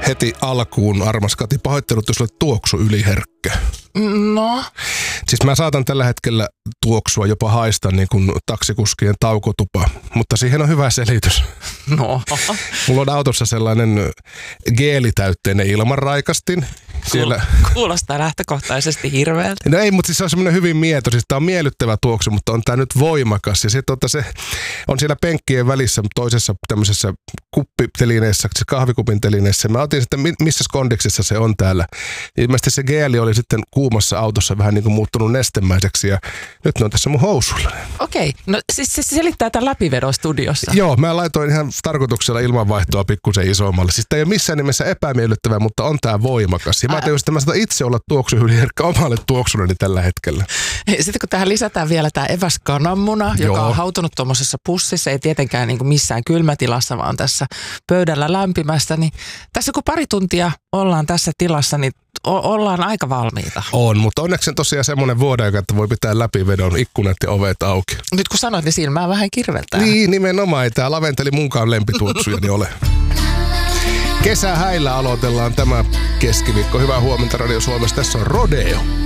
heti alkuun, armas Kati, pahoittelut, jos olet tuoksu yliherkkä. No? Siis mä saatan tällä hetkellä tuoksua jopa haista niin kuin taksikuskien taukotupa, mutta siihen on hyvä selitys. No? Mulla on autossa sellainen geelitäytteinen ilmanraikastin. Siellä... Kuulostaa lähtökohtaisesti hirveältä. No ei, mutta siis se on semmoinen hyvin mieto. Siis tää on miellyttävä tuoksu, mutta on tää nyt voimakas. Ja sitten se on siellä penkkien välissä toisessa tämmöisessä kuppitelineessä, kahvikupin telineessä. Mä otin sitten, missä kondiksessa se on täällä. Ilmeisesti se geeli oli sitten kuumassa autossa vähän niin kuin muuttunut nestemäiseksi ja nyt ne on tässä mun housuilla. Okei, no siis se selittää tämän läpivedon studiossa. Joo, mä laitoin ihan tarkoituksella ilmanvaihtoa pikkusen isommalle. Siis tää ei ole missään nimessä epämiellyttävää, mutta on tää voimakas. Ja mä tajusin, että mä saatan itse olla tuoksuhyliherkkä omalle tuoksulleni tällä hetkellä. Sitten kun tähän lisätään vielä tämä eväs kananmuna, joka on hautunut tuommoisessa pussissa, ei tietenkään niin kuin missään kylmätilassa, vaan tässä pöydällä lämpimässä, niin tässä kun pari tuntia ollaan tässä tilassa, niin ollaan aika valmiita. On, mutta onneksi on tosiaan semmoinen vuodeaika, että voi pitää läpivedon ikkunat ja ovet auki. Nyt kun sanoit, niin silmää vähän kirveltää. Niin, nimenomaan. Ei tämä laventeli munkaan lempituoksujani ole. Kesähäillä aloitellaan tämä keskiviikko. Hyvää huomenta Radio Suomessa. Tässä on Rodeo.